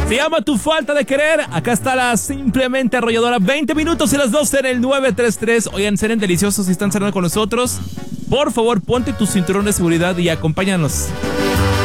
Se llama Tu Falta de Querer. Acá está la simplemente arrolladora. 20 minutos y las 12 en el 933. Oigan, serán deliciosos si están cenando con nosotros. Por favor, ponte tu cinturón de seguridad y acompáñanos